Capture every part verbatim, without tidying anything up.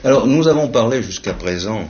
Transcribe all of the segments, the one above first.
Alors, nous avons parlé jusqu'à présent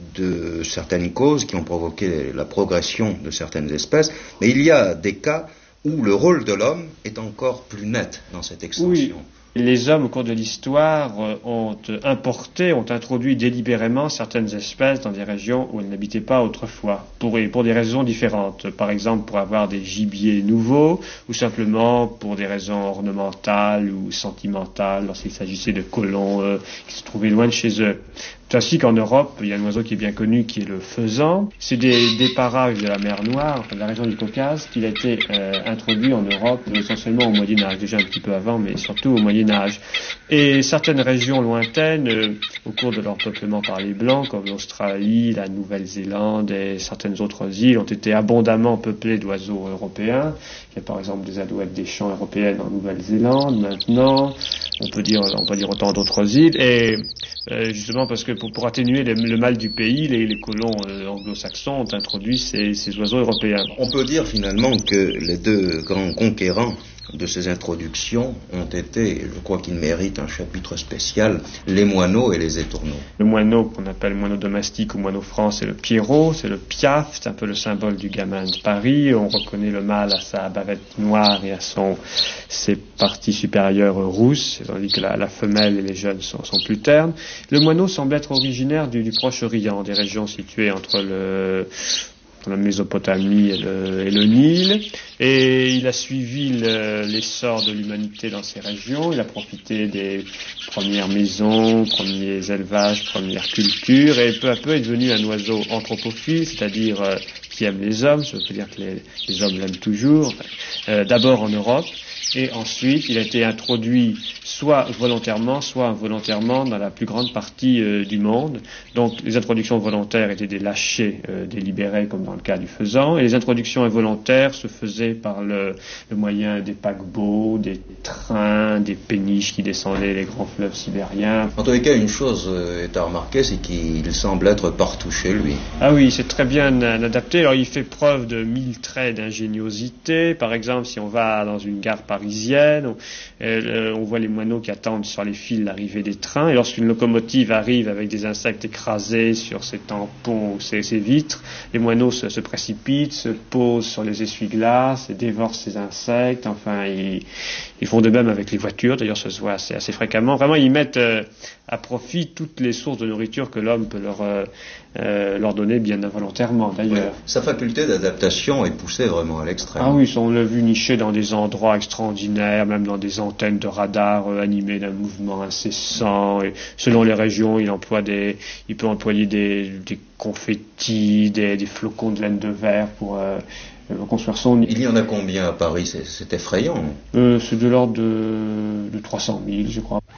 de certaines causes qui ont provoqué la progression de certaines espèces, mais il y a des cas où le rôle de l'homme est encore plus net dans cette extension. Oui. Les hommes, au cours de l'histoire, ont importé, ont introduit délibérément certaines espèces dans des régions où elles n'habitaient pas autrefois, pour, pour des raisons différentes. Par exemple, pour avoir des gibiers nouveaux, ou simplement pour des raisons ornementales ou sentimentales, lorsqu'il s'agissait de colons euh, qui se trouvaient loin de chez eux. Ainsi qu'en Europe, il y a un oiseau qui est bien connu, qui est le faisan. C'est des, des parages de la mer Noire, enfin de la région du Caucase, qu'il a été euh, introduit en Europe essentiellement au Moyen-Âge, déjà un petit peu avant, mais surtout au Moyen-Âge. Et certaines régions lointaines, euh, au cours de leur peuplement par les Blancs, comme l'Australie, la Nouvelle-Zélande et certaines autres îles, ont été abondamment peuplées d'oiseaux européens. Il y a par exemple des alouettes des champs européennes en Nouvelle-Zélande maintenant. On peut dire, on peut dire autant d'autres îles. Et euh, justement parce que Pour, pour atténuer les, le mal du pays, les, les colons euh, anglo-saxons ont introduit ces, ces oiseaux européens. On peut dire finalement que les deux grands conquérants de ces introductions ont été, je crois qu'ils méritent un chapitre spécial, les moineaux et les étourneaux. Le moineau qu'on appelle moineau domestique ou moineau franc, c'est le pierrot, c'est le piaf, c'est un peu le symbole du gamin de Paris. On reconnaît le mâle à sa bavette noire et à son, ses parties supérieures rousses, tandis que la, la femelle et les jeunes sont, sont plus ternes. Le moineau semble être originaire du, du Proche-Orient, des régions situées entre le la Mésopotamie et le, et le Nil, et il a suivi le, l'essor de l'humanité dans ces régions. Il a profité des premières maisons, premiers élevages, premières cultures, et peu à peu est devenu un oiseau anthropophile, c'est-à-dire euh, qui aime les hommes. Ça veut dire que les, les hommes l'aiment toujours, euh, d'abord en Europe, et ensuite il a été introduit soit volontairement, soit involontairement dans la plus grande partie euh, du monde. Donc les introductions volontaires étaient des lâchers euh, délibérés, comme dans le cas du faisan, et les introductions involontaires se faisaient par le, le moyen des paquebots, des trains, des péniches qui descendaient les grands fleuves sibériens. En tous les cas, une chose est à remarquer, c'est qu'il semble être partout chez lui. Ah oui, c'est très bien adapté. Alors il fait preuve de mille traits d'ingéniosité. Par exemple, si on va dans une gare parisienne, on, euh, on voit les moineaux qui attendent sur les fils l'arrivée des trains, et lorsqu'une locomotive arrive avec des insectes écrasés sur ses tampons ou ses, ses vitres, les moineaux se, se précipitent, se posent sur les essuie-glaces et dévorent ces insectes. Enfin, ils, ils font de même avec les voitures, d'ailleurs ça se voit assez, assez fréquemment. Vraiment, ils mettent euh, à profit toutes les sources de nourriture que l'homme peut leur, euh, euh, leur donner, bien involontairement d'ailleurs. Ouais. Sa faculté d'adaptation est poussée vraiment à l'extrême. Ah oui, on l'a vu nicher dans des endroits extraordinaires, même dans des antennes de radar euh, animées d'un mouvement incessant. Et selon les régions, il emploie des, il peut employer des, des confettis, des, des flocons de laine de verre pour euh, construire son nid. Il y en a combien à Paris? C'est, c'est effrayant. Euh, c'est de l'ordre de, de trois cent mille, je crois.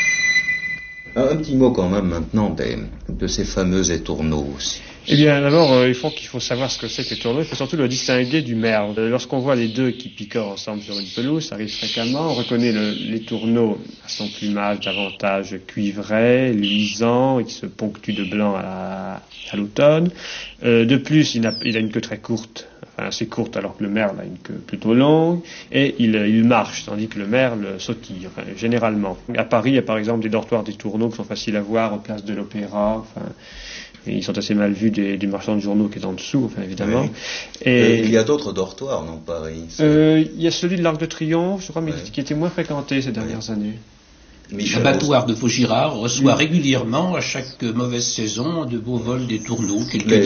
Un petit mot quand même maintenant des, de ces fameux étourneaux aussi. Eh bien, d'abord, euh, il faut qu'il faut savoir ce que c'est que l'étourneau. Il faut surtout le distinguer du merle. Euh, lorsqu'on voit les deux qui picorent ensemble sur une pelouse, ça arrive fréquemment. On reconnaît le, l'étourneau à son plumage davantage cuivré, luisant, et qui se ponctue de blanc à, à l'automne. Euh, de plus, il a, il a une queue très courte, enfin assez courte, alors que le merle a une queue plutôt longue, et il, il marche, tandis que le merle sautille, enfin, généralement. À Paris, il y a par exemple des dortoirs d'étourneaux qui sont faciles à voir, aux places de l'Opéra, enfin... Et ils sont assez mal vus des, des marchands de journaux qui est en dessous, enfin, évidemment. Oui. Et euh, il y a d'autres dortoirs dans Paris. euh, il y a celui de l'Arc de Triomphe, je crois, mais oui. qui était moins fréquenté ces dernières oui. années. L'abattoir de Vaugirard reçoit oui. régulièrement, à chaque mauvaise saison, de beaux vols d'étourneaux. Les,